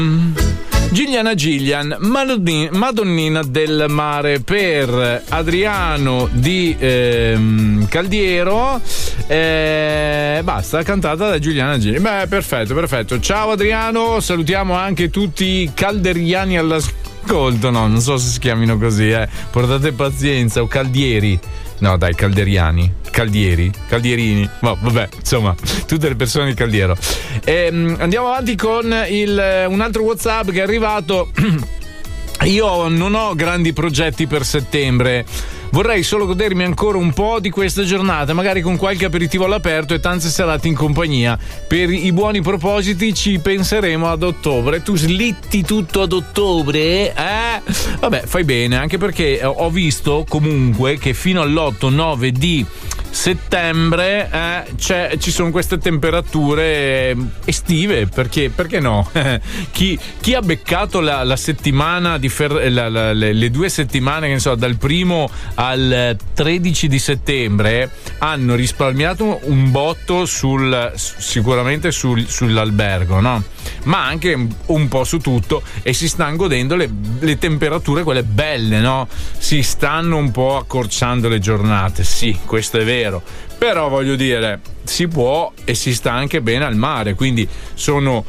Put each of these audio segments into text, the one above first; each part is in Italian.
Giuliana Gillian, Madonnina del Mare per Adriano di Caldiero. Basta, cantata da Giuliana Gillian. Beh, perfetto. Ciao Adriano, salutiamo anche tutti i calderiani all'ascolto. No, non so se si chiamino così, portate pazienza, o caldieri. No, dai, caldierini. No, vabbè, insomma, tutte le persone di Caldiero. Andiamo avanti con un altro WhatsApp che è arrivato. Io non ho grandi progetti per settembre. Vorrei solo godermi ancora un po' di questa giornata, magari con qualche aperitivo all'aperto e tante serate in compagnia. Per i buoni propositi ci penseremo ad ottobre. Tu slitti tutto ad ottobre? Vabbè, fai bene, anche perché ho visto comunque che fino all'8-9 di settembre ci sono queste temperature estive, perché no? Chi ha beccato la settimana di le 2 settimane, che ne so, dal 1 al 13 di settembre, hanno risparmiato un botto sicuramente sull'albergo, no? Ma anche un po' su tutto, e si stanno godendo le temperature, quelle belle, no? Si stanno un po' accorciando le giornate, sì, questo è vero, però voglio dire, si può e si sta anche bene al mare, quindi sono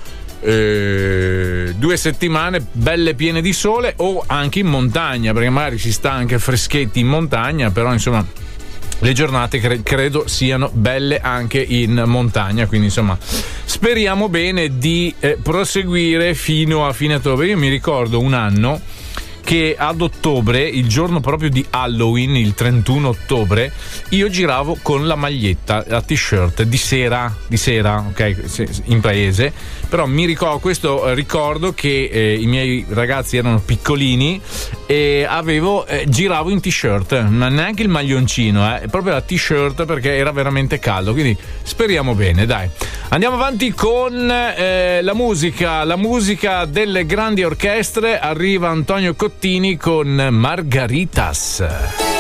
2 settimane belle piene di sole, o anche in montagna, perché magari si sta anche freschetti in montagna, però insomma le giornate credo siano belle anche in montagna, quindi insomma speriamo bene di proseguire fino a fine ottobre. Io mi ricordo un anno che ad ottobre, il giorno proprio di Halloween, il 31 ottobre, io giravo con la maglietta, la t-shirt di sera, ok, in paese, però mi ricordo che i miei ragazzi erano piccolini e giravo in t-shirt, ma neanche il maglioncino, proprio la t-shirt, perché era veramente caldo, quindi speriamo bene, dai. Andiamo avanti con la musica delle grandi orchestre. Arriva Antonio Cottini con Margaritas.